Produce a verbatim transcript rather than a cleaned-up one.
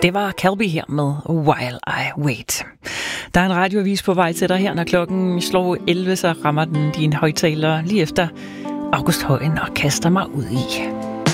Det var Calby her med While I Wait. Der er en radioavis på vej til dig her, når klokken slår elleve, så rammer den dine højtalere lige efter August Højen og kaster mig ud i.